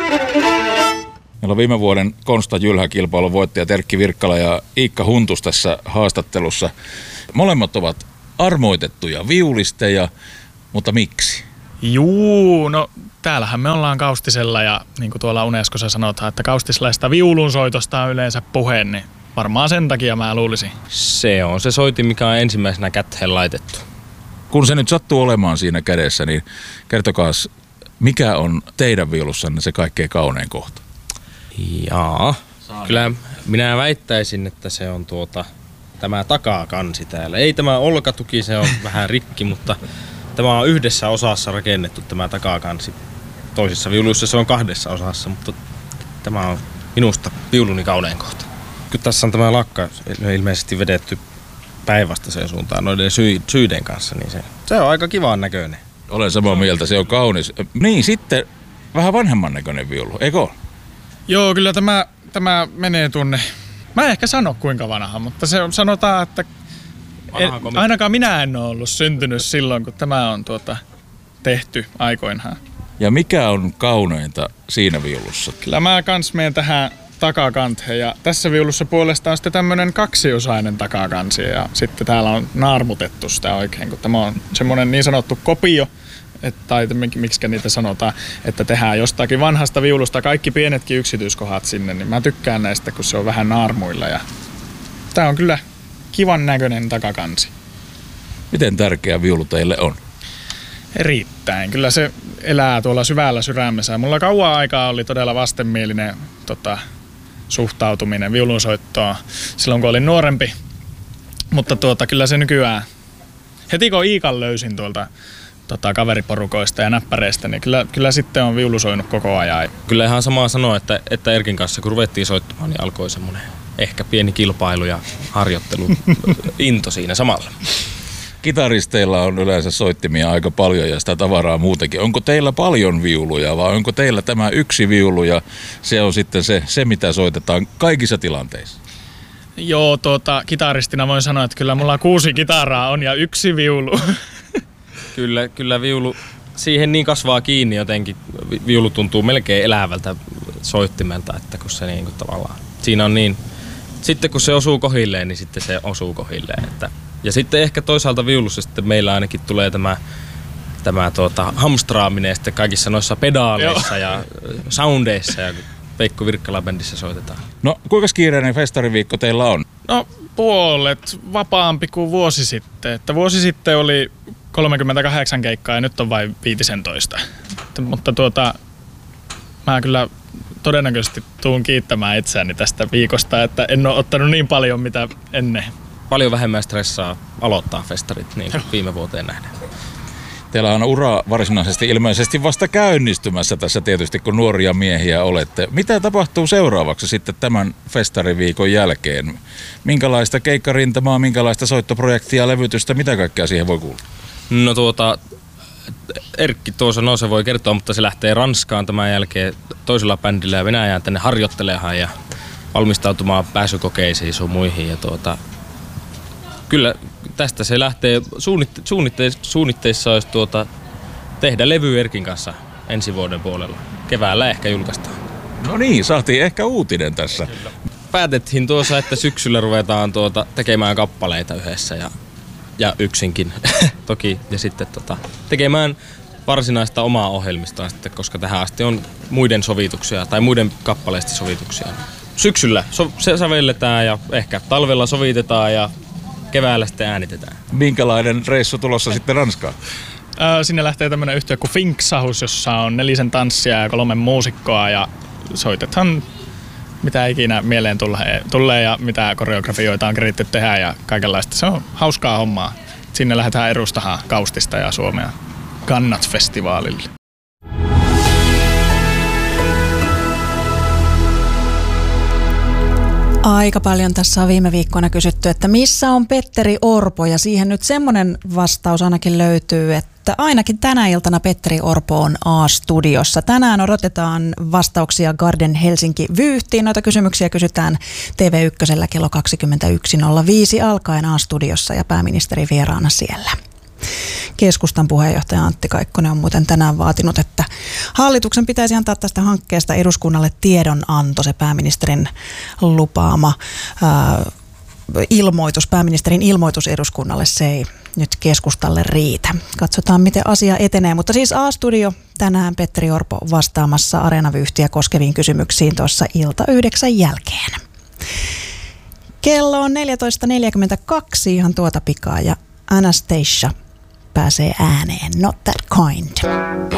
Meillä on viime vuoden Konsta Jylhä-kilpailun voittaja Terkki Virkkala ja Iikka Huntus tässä haastattelussa. Molemmat ovat armoitettuja viulisteja, mutta miksi? No täällähän me ollaan Kaustisella ja niin kuin tuolla Unescossa sanotaan, että kaustislaista viulunsoitosta on yleensä puhe, niin varmaan sen takia mä luulisin. Se on se soitin, mikä on ensimmäisenä käteen laitettu. Kun se nyt sattuu olemaan siinä kädessä, niin kertokaa, mikä on teidän viulussanne se kaikkein kaunein kohta? Jaa, kyllä minä väittäisin, että se on tämä takakansi täällä. Ei tämä olkatuki, se on vähän rikki, mutta tämä on yhdessä osassa rakennettu tämä takakansi. Toisissa viuluissa se on 2 osassa, mutta tämä on minusta viuluni kaunein kohta. Kyllä tässä on tämä lakka ilmeisesti vedetty päinvastaiseen suuntaan noiden syiden kanssa, niin se on aika kivan näköinen. Olen samaa mieltä, se on kaunis. Niin, sitten vähän vanhemman näköinen viulu, eikö ole? Joo, kyllä tämä menee tuonne. Mä en ehkä sano kuinka vanha, mutta sanotaan, että ainakaan minä en ole ollut syntynyt silloin, kun tämä on tehty aikoinaan. Ja mikä on kauneinta siinä viulussa? Kyllä mä kans menen tähän takakanteen ja tässä viulussa puolestaan sitten tämmönen 2-osainen takakansi ja sitten täällä on naarmutettu sitä oikein, kun tämä on semmoinen niin sanottu kopio, tai miksi niitä sanotaan, että tehdään jostakin vanhasta viulusta kaikki pienetkin yksityiskohdat sinne, niin mä tykkään näistä, kun se on vähän naarmuilla ja tää on kyllä kivan näköinen takakansi. Miten tärkeä viulu teille on? Erittäin. Kyllä se elää tuolla syvällä sydämessä. Mulla kauan aikaa oli todella vastenmielinen suhtautuminen viulunsoittoon silloin, kun olin nuorempi. Mutta kyllä se nykyään, heti kun Iikan löysin tuolta kaveriporukoista ja näppäreistä, niin kyllä sitten on viulu soinut koko ajan. Kyllä ihan samaa sanoa, että Erkin kanssa kun ruvettiin soittamaan, niin alkoi semmoinen ehkä pieni kilpailu ja harjoittelu into siinä samalla. Kitaristeilla on yleensä soittimia aika paljon ja sitä tavaraa muutenkin. Onko teillä paljon viuluja vai onko teillä tämä yksi viulu ja se on sitten se mitä soitetaan kaikissa tilanteissa? Joo, kitaristina voin sanoa, että kyllä mulla 6 kitaraa on ja 1 viulu. Kyllä viulu, siihen niin kasvaa kiinni jotenkin. Viulu tuntuu melkein elävältä soittimelta, että kun se niin kuin tavallaan, siinä on niin, sitten kun se osuu kohilleen, niin sitten se osuu kohilleen. Ja sitten ehkä toisaalta viulussa sitten meillä ainakin tulee tämä hamstraaminen sitten kaikissa noissa pedaaleissa ja soundeissa ja Veikko Virkkala-bändissä soitetaan. No kuinka kiireinen festariviikko teillä on? No puolet vapaampi kuin vuosi sitten. Että vuosi sitten oli 38 keikkaa ja nyt on vain 15. Mutta mä kyllä todennäköisesti tuun kiittämään itseäni tästä viikosta, että en ole ottanut niin paljon mitä ennen. Paljon vähemmän stressaa aloittaa festarit niin kuin viime vuoteen nähden. Teillä on ura varsinaisesti ilmeisesti vasta käynnistymässä tässä tietysti, kun nuoria miehiä olette. Mitä tapahtuu seuraavaksi sitten tämän festariviikon jälkeen? Minkälaista keikkarintamaa, minkälaista soittoprojektia, levytystä, mitä kaikkea siihen voi kuulla? No Erkki sanoo, se voi kertoa, mutta se lähtee Ranskaan tämän jälkeen toisella bändillä ja Venäjään tänne harjoittelemaan ja valmistautumaan pääsykokeisiin sun muihin. Ja kyllä tästä se lähtee, suunnitteissa olisi tehdä levy Erkin kanssa ensi vuoden puolella. Keväällä ehkä julkaistaan. No niin, saatiin ehkä uutinen tässä. Kyllä. Päätettiin että syksyllä ruvetaan tekemään kappaleita yhdessä ja yksinkin toki. Ja sitten tekemään varsinaista omaa ohjelmistaan sitten, koska tähän asti on muiden sovituksia tai muiden kappaleista sovituksia. Syksyllä se sävelletään ja ehkä talvella sovitetaan ja keväällä sitten äänitetään. Minkälainen reissu tulossa sitten Ranskaan? Sinne lähtee tämmönen yhtiö kuin Finksahus, jossa on 4 tanssia ja 3 muusikkoa ja soitetaan mitä ikinä mieleen tulee ja mitä koreografioita on keritty tehdä ja kaikenlaista. Se on hauskaa hommaa. Sinne lähdetään edustamaan Kaustista ja Suomea Kannat-festivaalille. Aika paljon tässä on viime viikkoina kysytty, että missä on Petteri Orpo, ja siihen nyt semmoinen vastaus ainakin löytyy, että ainakin tänä iltana Petteri Orpo on A-studiossa. Tänään odotetaan vastauksia Garden Helsinki-vyyhtiin. Noita kysymyksiä kysytään TV1 kello 21.05 alkaen A-studiossa ja pääministeri vieraana siellä. Keskustan puheenjohtaja Antti Kaikkonen on muuten tänään vaatinut, että hallituksen pitäisi antaa tästä hankkeesta eduskunnalle tiedonanto, se pääministerin lupaama ilmoitus, pääministerin ilmoitus eduskunnalle, se ei nyt keskustalle riitä. Katsotaan, miten asia etenee. Mutta siis A-studio tänään Petteri Orpo vastaamassa Areenavyyhtiä koskeviin kysymyksiin tuossa ilta 9 jälkeen. Kello on 14.42 ihan tuota pikaa ja Anastasia pääsee ääneen. Not that kind.